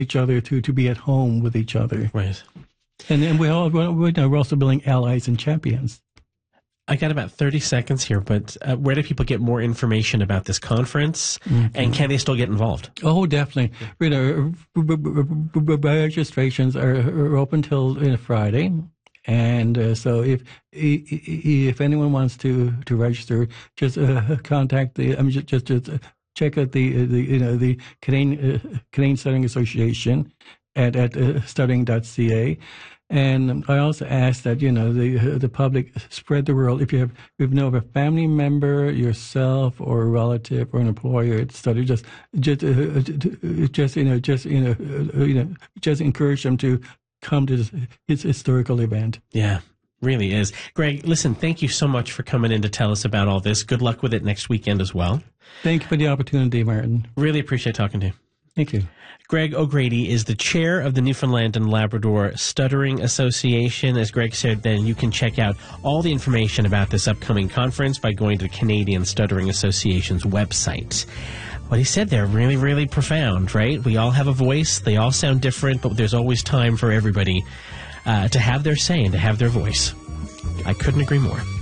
each other to be at home with each other. Right. And then we're also building allies and champions. I got about 30 seconds here, but where do people get more information about this conference, and can they still get involved? Oh, definitely. Registrations are open till Friday, and so if anyone wants to register, just contact the. Just check out the Canadian Stuttering Association at stuttering.ca. And I also ask that the public spread the word. If you know of a family member, yourself, or a relative, or an employer at Stutter, just encourage them to come to this historical event. Yeah, really is. Greg, listen, thank you so much for coming in to tell us about all this. Good luck with it next weekend as well. Thank you for the opportunity, Martin. Really appreciate talking to you. Thank you. Greg O'Grady is the chair of the Newfoundland and Labrador Stuttering Association. As Greg said, then you can check out all the information about this upcoming conference by going to the Canadian Stuttering Association's website. What he said there, really, really profound, right? We all have a voice. They all sound different, but there's always time for everybody to have their say and to have their voice. I couldn't agree more.